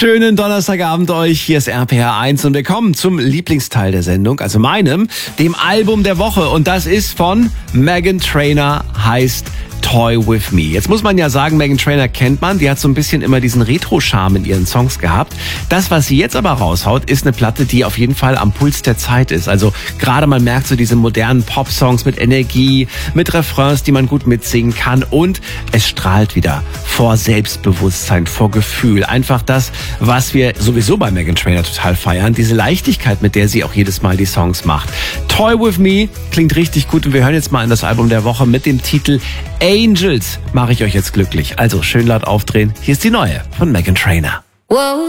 Schönen Donnerstagabend euch, hier ist RPR 1 und willkommen zum Lieblingsteil der Sendung, also meinem, dem Album der Woche, und das ist von Meghan Trainor, heißt Toy With Me. Jetzt muss man ja sagen, Meghan Trainor kennt man, die hat so ein bisschen immer diesen Retro-Charme in ihren Songs gehabt. Das, was sie jetzt aber raushaut, ist eine Platte, die auf jeden Fall am Puls der Zeit ist. Also gerade man merkt so diese modernen Pop-Songs mit Energie, mit Refrains, die man gut mitsingen kann, und es strahlt wieder vor Selbstbewusstsein, vor Gefühl. Einfach das, was wir sowieso bei Meghan Trainor total feiern, diese Leichtigkeit, mit der sie auch jedes Mal die Songs macht. Toy With Me klingt richtig gut und wir hören jetzt mal in das Album der Woche mit dem Titel Angels. Mache ich euch jetzt glücklich. Also schön laut aufdrehen. Hier ist die neue von Meghan Trainor. Whoa.